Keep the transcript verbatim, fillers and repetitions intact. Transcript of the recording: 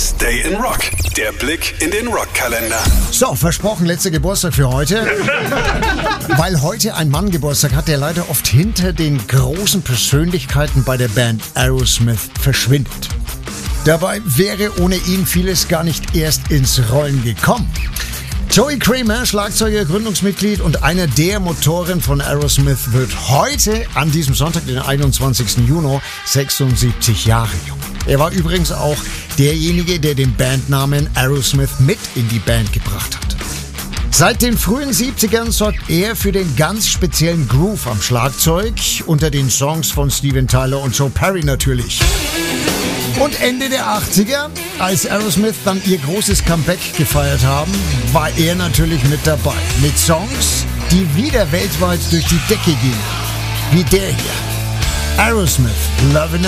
Stay in Rock. Der Blick in den Rockkalender. So, versprochen, letzter Geburtstag für heute. Weil heute ein Mann Geburtstag hat, der leider oft hinter den großen Persönlichkeiten bei der Band Aerosmith verschwindet. Dabei wäre ohne ihn vieles gar nicht erst ins Rollen gekommen. Joey Kramer, Schlagzeuger, Gründungsmitglied und einer der Motoren von Aerosmith, wird heute, an diesem Sonntag, den einundzwanzigsten Juni, sechsundsiebzig Jahre jung. Er war übrigens auch derjenige, der den Bandnamen Aerosmith mit in die Band gebracht hat. Seit den frühen siebzigern sorgt er für den ganz speziellen Groove am Schlagzeug, unter den Songs von Steven Tyler und Joe Perry natürlich. Und Ende der achtziger, als Aerosmith dann ihr großes Comeback gefeiert haben, war er natürlich mit dabei. Mit Songs, die wieder weltweit durch die Decke gingen. Wie der hier. Aerosmith, Lovin'